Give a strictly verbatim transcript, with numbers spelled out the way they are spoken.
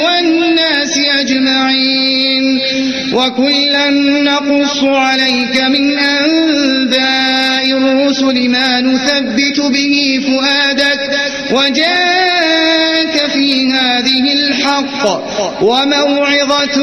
والناس أجمعين وكلا نقص عليك من أنباء الرسل ما نثبت به فؤادك وجاءك في هذه الحق وموعظة